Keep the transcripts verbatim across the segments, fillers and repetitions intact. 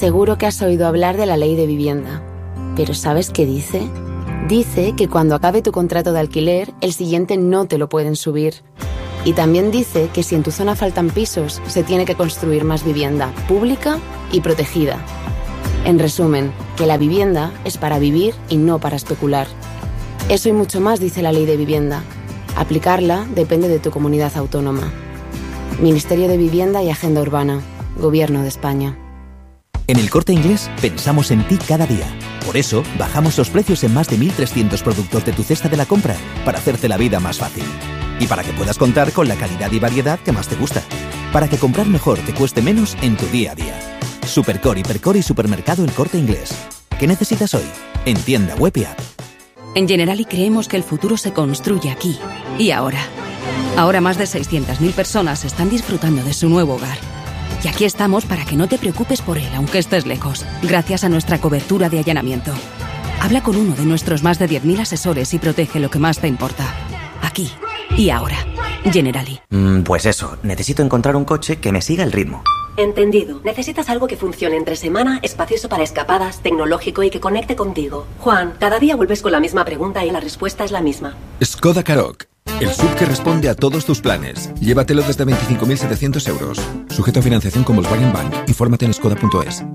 Seguro que has oído hablar de la ley de vivienda. ¿Pero sabes qué dice? Dice que cuando acabe tu contrato de alquiler, el siguiente no te lo pueden subir. Y también dice que si en tu zona faltan pisos, se tiene que construir más vivienda pública y protegida. En resumen, que la vivienda es para vivir y no para especular. Eso y mucho más dice la ley de vivienda. Aplicarla depende de tu comunidad autónoma. Ministerio de Vivienda y Agenda Urbana. Gobierno de España. En El Corte Inglés pensamos en ti cada día. Por eso, bajamos los precios en más de mil trescientos productos de tu cesta de la compra para hacerte la vida más fácil. Y para que puedas contar con la calidad y variedad que más te gusta. Para que comprar mejor te cueste menos en tu día a día. Supercore, Hipercore y Supermercado El Corte Inglés. ¿Qué necesitas hoy? En tienda web y app. En Generali creemos que el futuro se construye aquí y ahora. Ahora más de seiscientas mil personas están disfrutando de su nuevo hogar. Y aquí estamos para que no te preocupes por él, aunque estés lejos, gracias a nuestra cobertura de allanamiento. Habla con uno de nuestros más de diez mil asesores y protege lo que más te importa. Aquí y ahora. Generali. Mm, pues eso, necesito encontrar un coche que me siga el ritmo. Entendido. Necesitas algo que funcione entre semana, espacioso para escapadas, tecnológico y que conecte contigo. Juan, cada día vuelves con la misma pregunta y la respuesta es la misma. Skoda Karoq. El S U V que responde a todos tus planes. Llévatelo desde veinticinco mil setecientos euros. Sujeto a financiación con Volkswagen Bank. Infórmate en skoda punto es.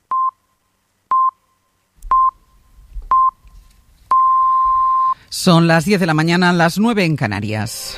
Son las diez de la mañana, las nueve en Canarias.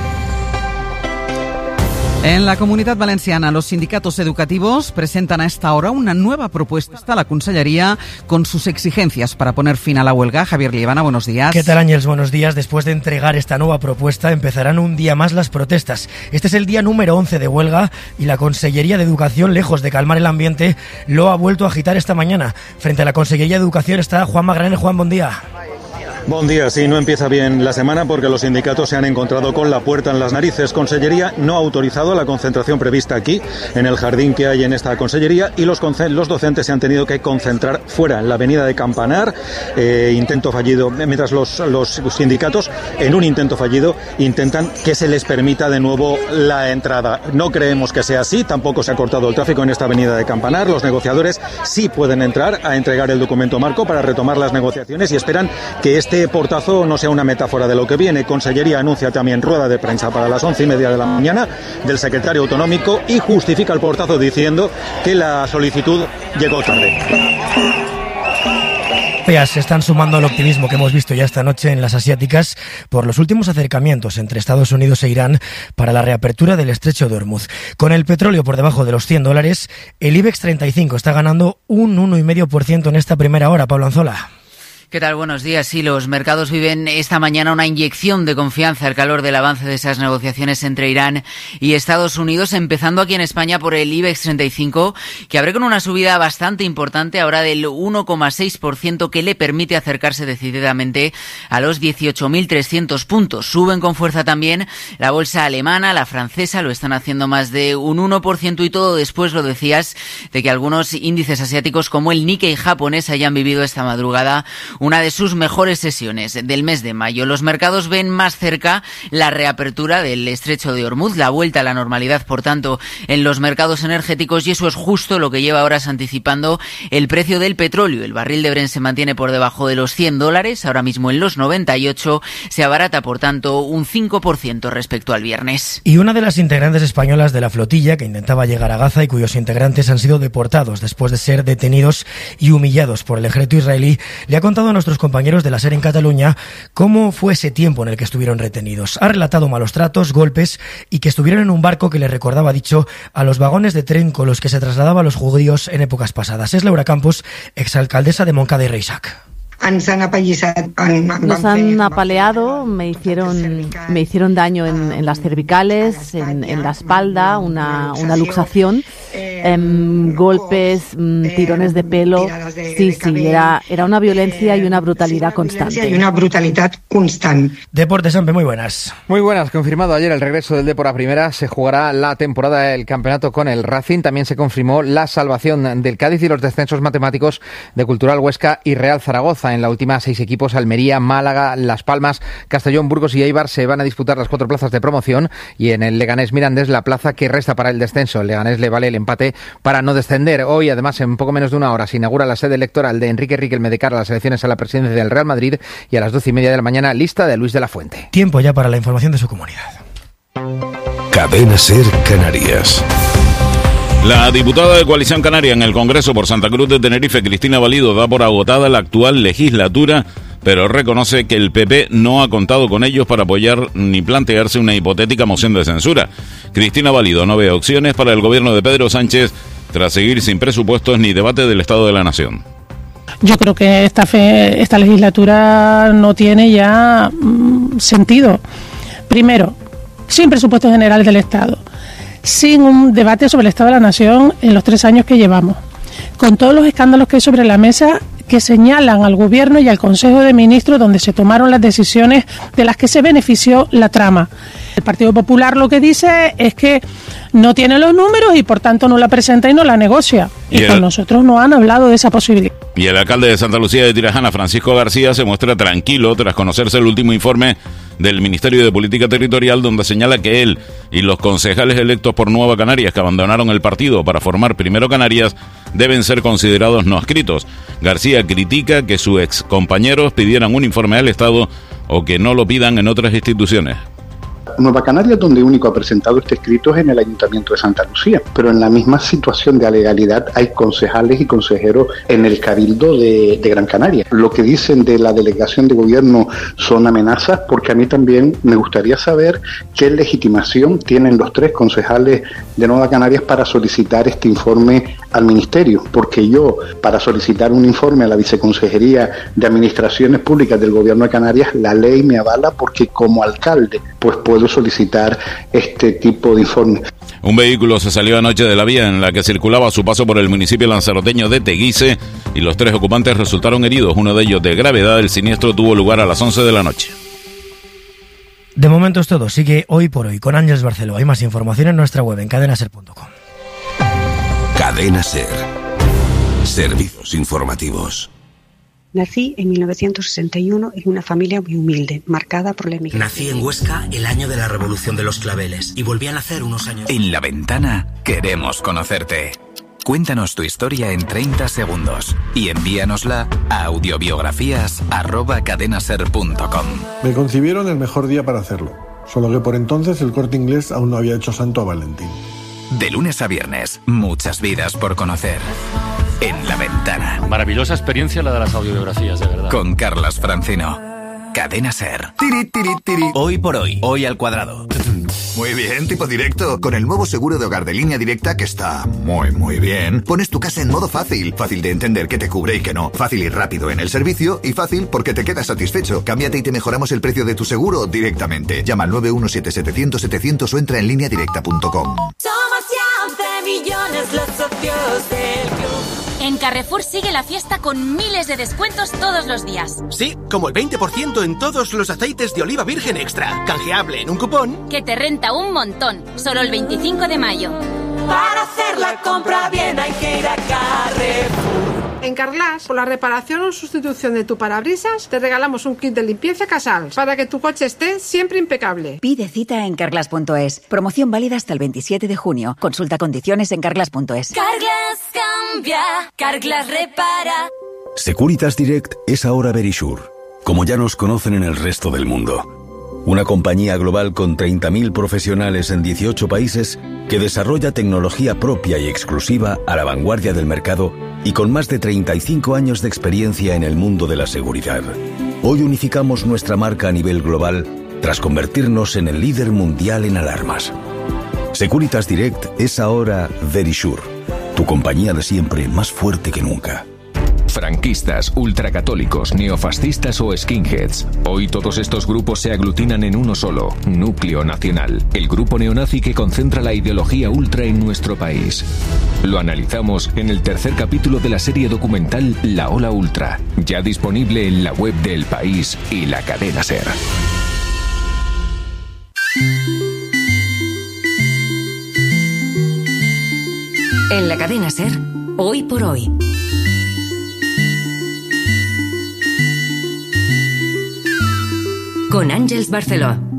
En la Comunitat Valenciana, los sindicatos educativos presentan a esta hora una nueva propuesta a la Consellería con sus exigencias para poner fin a la huelga. Javier Liebana, buenos días. ¿Qué tal, Ángels? Buenos días. Después de entregar esta nueva propuesta, empezarán un día más las protestas. Este es el día número once de huelga y la Consellería de Educación, lejos de calmar el ambiente, lo ha vuelto a agitar esta mañana. Frente a la Consellería de Educación está Juan Magraner. Juan, buen día. Buen día, sí, no empieza bien la semana porque los sindicatos se han encontrado con la puerta en las narices. Consellería no ha autorizado la concentración prevista aquí, en el jardín que hay en esta consellería, y los, los docentes se han tenido que concentrar fuera, en la avenida de Campanar, eh, intento fallido, mientras los, los sindicatos, en un intento fallido, intentan que se les permita de nuevo la entrada. No creemos que sea así, tampoco se ha cortado el tráfico en esta avenida de Campanar. Los negociadores sí pueden entrar a entregar el documento marco para retomar las negociaciones y esperan que este Este portazo no sea una metáfora de lo que viene. Consellería anuncia también rueda de prensa para las once y media de la mañana del secretario autonómico y justifica el portazo diciendo que la solicitud llegó tarde. Se están sumando al optimismo que hemos visto ya esta noche en las asiáticas por los últimos acercamientos entre Estados Unidos e Irán para la reapertura del estrecho de Hormuz. Con el petróleo por debajo de los cien dólares, el IBEX treinta y cinco está ganando un uno coma cinco por ciento en esta primera hora. Pablo Anzola. ¿Qué tal? Buenos días. Sí, los mercados viven esta mañana una inyección de confianza al calor del avance de esas negociaciones entre Irán y Estados Unidos, empezando aquí en España por el IBEX treinta y cinco, que abre con una subida bastante importante, ahora del uno coma seis por ciento, que le permite acercarse decididamente a los dieciocho mil trescientos puntos. Suben con fuerza también la bolsa alemana, la francesa, lo están haciendo más de un uno por ciento, y todo después, lo decías, de que algunos índices asiáticos como el Nikkei japonés hayan vivido esta madrugada una de sus mejores sesiones del mes de mayo. Los mercados ven más cerca la reapertura del estrecho de Hormuz, la vuelta a la normalidad, por tanto, en los mercados energéticos, y eso es justo lo que lleva horas anticipando el precio del petróleo. El barril de Brent se mantiene por debajo de los cien dólares, ahora mismo en los noventa y ocho, se abarata, por tanto, un cinco por ciento respecto al viernes. Y una de las integrantes españolas de la flotilla que intentaba llegar a Gaza y cuyos integrantes han sido deportados después de ser detenidos y humillados por el ejército israelí, le ha contado a nuestros compañeros de la SER en Cataluña cómo fue ese tiempo en el que estuvieron retenidos. Ha relatado malos tratos, golpes y que estuvieron en un barco que les recordaba, dicho, a los vagones de tren con los que se trasladaban los judíos en épocas pasadas. Es Laura Campos, exalcaldesa de Montcada y Reixac. Nos han apaleado, me hicieron, me hicieron daño en, en las cervicales, en, en la espalda, una, una luxación, eh, golpes, tirones de pelo. Sí, sí, era, era una violencia y una brutalidad constante. Y una brutalidad constant. Deportes, Ampe, muy buenas. Muy buenas. Confirmado ayer el regreso del Depor a primera. Se jugará la temporada del campeonato con el Racing. También se confirmó la salvación del Cádiz y los descensos matemáticos de Cultural Huesca y Real Zaragoza. En la última, seis equipos: Almería, Málaga, Las Palmas, Castellón, Burgos y Eibar se van a disputar las cuatro plazas de promoción, y en el Leganés Mirandés la plaza que resta para el descenso. El Leganés le vale el empate para no descender. Hoy, además, en poco menos de una hora se inaugura la sede electoral de Enrique Riquelme de cara a las elecciones a la presidencia del Real Madrid, y a las doce y media de la mañana lista de Luis de la Fuente. Tiempo ya para la información de su comunidad. Cadena Ser Canarias. La diputada de Coalición Canaria en el Congreso por Santa Cruz de Tenerife, Cristina Valido, da por agotada la actual legislatura, pero reconoce que el P P no ha contado con ellos para apoyar ni plantearse una hipotética moción de censura. Cristina Valido no ve opciones para el gobierno de Pedro Sánchez tras seguir sin presupuestos ni debate del Estado de la Nación. Yo creo que esta, fe, esta legislatura no tiene ya mmm, sentido. Primero, sin presupuestos generales del Estado, sin un debate sobre el Estado de la Nación en los tres años que llevamos, con todos los escándalos que hay sobre la mesa que señalan al Gobierno y al Consejo de Ministros donde se tomaron las decisiones de las que se benefició la trama. El Partido Popular lo que dice es que no tiene los números y por tanto no la presenta y no la negocia. Y, y el... con nosotros no han hablado de esa posibilidad. Y el alcalde de Santa Lucía de Tirajana, Francisco García, se muestra tranquilo tras conocerse el último informe del Ministerio de Política Territorial, donde señala que él y los concejales electos por Nueva Canarias que abandonaron el partido para formar Primero Canarias deben ser considerados no adscritos. García critica que sus ex compañeros pidieran un informe al Estado o que no lo pidan en otras instituciones. Nueva Canarias, donde único ha presentado este escrito, es en el Ayuntamiento de Santa Lucía, pero en la misma situación de alegalidad hay concejales y consejeros en el Cabildo de, de Gran Canaria. Lo que dicen de la delegación de gobierno son amenazas, porque a mí también me gustaría saber qué legitimación tienen los tres concejales de Nueva Canarias para solicitar este informe al Ministerio, porque yo, para solicitar un informe a la Viceconsejería de Administraciones Públicas del Gobierno de Canarias, la ley me avala porque como alcalde, pues puedo solicitar este tipo de informe. Un vehículo se salió anoche de la vía en la que circulaba a su paso por el municipio lanzaroteño de Teguise y los tres ocupantes resultaron heridos, uno de ellos de gravedad. El siniestro tuvo lugar a las once de la noche. De momento es todo. Sigue Hoy por Hoy con Ángeles Barceló. Hay más información en nuestra web en cadena ser punto com. Cadena Ser. Servicios informativos. Nací en mil novecientos sesenta y uno en una familia muy humilde, marcada por la emigración. Nací en Huesca el año de la Revolución de los Claveles y volví a nacer unos años. En La Ventana queremos conocerte. Cuéntanos tu historia en treinta segundos y envíanosla a audiobiografías arroba cadenaser punto com. Me concibieron el mejor día para hacerlo, solo que por entonces el Corte Inglés aún no había hecho santo a Valentín. De lunes a viernes, muchas vidas por conocer. En La Ventana. Maravillosa experiencia la de las audiobiografías, de verdad. Con Carlas Francino. Cadena Ser. Tiri, tiri, tiri. Hoy por hoy. Hoy al cuadrado. Muy bien, tipo directo. Con el nuevo seguro de hogar de Línea Directa, que está muy, muy bien, pones tu casa en modo fácil. Fácil de entender qué te cubre y qué no. Fácil y rápido en el servicio. Y fácil porque te quedas satisfecho. Cámbiate y te mejoramos el precio de tu seguro directamente. Llama al nueve uno siete siete cero cero setecientos o entra en línea directa punto com. Somos ya once millones los socios del club. En Carrefour sigue la fiesta con miles de descuentos todos los días. Sí, como el veinte por ciento en todos los aceites de oliva virgen extra. Canjeable en un cupón que te renta un montón. Solo el veinticinco de mayo. Para hacer la compra bien hay que ir a Carrefour. En Carglass, por la reparación o sustitución de tu parabrisas, te regalamos un kit de limpieza Casals para que tu coche esté siempre impecable. Pide cita en carglass punto es. Promoción válida hasta el veintisiete de junio. Consulta condiciones en carglass punto es. Carglass cambia, Carglass repara. Securitas Direct es ahora Verisure, como ya nos conocen en el resto del mundo. Una compañía global con treinta mil profesionales en dieciocho países que desarrolla tecnología propia y exclusiva a la vanguardia del mercado y con más de treinta y cinco años de experiencia en el mundo de la seguridad. Hoy unificamos nuestra marca a nivel global tras convertirnos en el líder mundial en alarmas. Securitas Direct es ahora Verisure, tu compañía de siempre más fuerte que nunca. franquistas, ultracatólicos, neofascistas o skinheads. Hoy todos estos grupos se aglutinan en uno solo, Núcleo Nacional, el grupo neonazi que concentra la ideología ultra en nuestro país. Lo analizamos en el tercer capítulo de la serie documental La Ola Ultra, ya disponible en la web de El País y la cadena SER. En la cadena SER, Hoy por Hoy. Con Àngels Barceló.